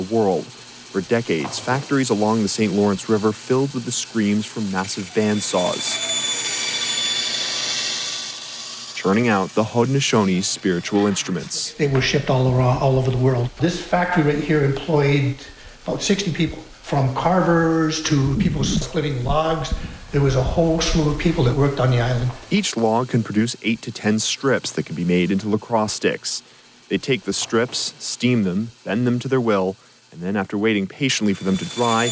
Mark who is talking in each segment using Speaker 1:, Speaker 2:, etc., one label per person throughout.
Speaker 1: the world. For decades, factories along the St. Lawrence River filled with the screams from massive bandsaws, churning out the Haudenosaunee's spiritual instruments.
Speaker 2: They were shipped all over the world. This factory right here employed about 60 people, from carvers to people splitting logs. There was a whole slew of people that worked on the island.
Speaker 1: Each log can produce 8 to 10 strips that can be made into lacrosse sticks. They take the strips, steam them, bend them to their will, and then after waiting patiently for them to dry,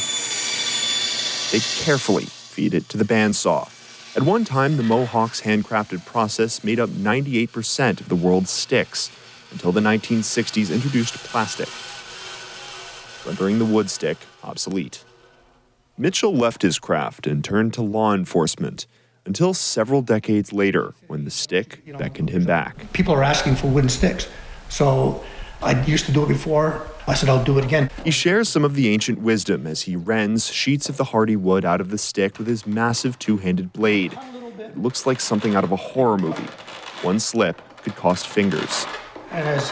Speaker 1: they carefully feed it to the bandsaw. At one time, the Mohawk's handcrafted process made up 98% of the world's sticks, until the 1960s introduced plastic, rendering the wood stick obsolete. Mitchell left his craft and turned to law enforcement, until several decades later, when the stick beckoned him back.
Speaker 2: People are asking for wooden sticks, so I used to do it before. I said, I'll do it again.
Speaker 1: He shares some of the ancient wisdom as he rends sheets of the hardy wood out of the stick with his massive two-handed blade. It looks like something out of a horror movie. One slip could cost fingers.
Speaker 2: And as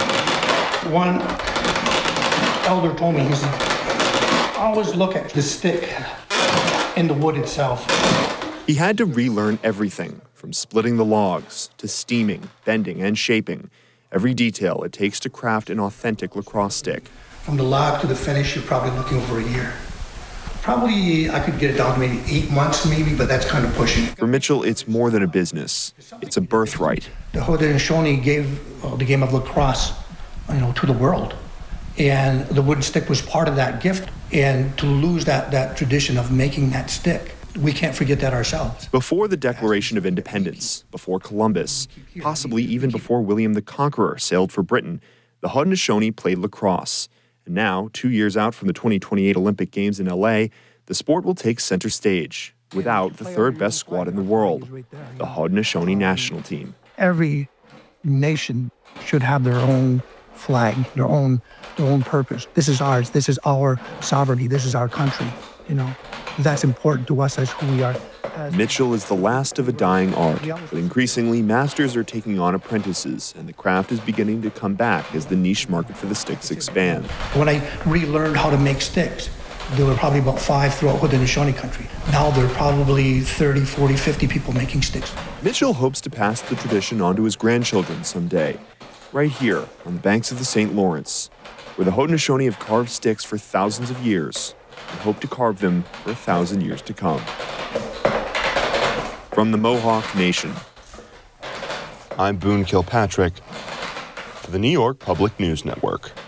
Speaker 2: one elder told me, he said, always look at the stick and the wood itself.
Speaker 1: He had to relearn everything, from splitting the logs to steaming, bending, and shaping. Every detail it takes to craft an authentic lacrosse stick.
Speaker 2: From the log to the finish, you're probably looking over a year. Probably I could get it down to maybe 8 months maybe, but that's kind of pushing it.
Speaker 1: For Mitchell, it's more than a business. It's a birthright.
Speaker 2: The Haudenosaunee gave the game of lacrosse, to the world. And the wooden stick was part of that gift. And to lose that tradition of making that stick, we can't forget that ourselves.
Speaker 1: Before the Declaration of Independence, before Columbus, possibly even before William the Conqueror sailed for Britain, the Haudenosaunee played lacrosse. And now, 2 years out from the 2028 Olympic Games in LA, the sport will take center stage without the third best squad in the world, the Haudenosaunee national team.
Speaker 3: Every nation should have their own flag, their own purpose. This is ours. This is our sovereignty. This is our country. That's important to us as who we are.
Speaker 1: Mitchell is the last of a dying art, but increasingly masters are taking on apprentices, and the craft is beginning to come back as the niche market for the sticks expand.
Speaker 2: When I relearned how to make sticks, there were probably about 5 throughout Haudenosaunee country. Now there are probably 30, 40, 50 people making sticks.
Speaker 1: Mitchell hopes to pass the tradition on to his grandchildren someday, right here on the banks of the St. Lawrence, where the Haudenosaunee have carved sticks for thousands of years and hope to carve them for 1,000 years to come. From the Mohawk Nation, I'm Boone Kilpatrick for the New York Public News Network.